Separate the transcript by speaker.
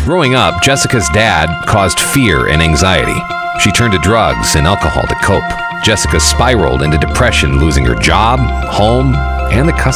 Speaker 1: Growing up, Jessica's dad caused fear and anxiety. She turned to drugs and alcohol to cope. Jessica spiraled into depression, losing her job, home, and the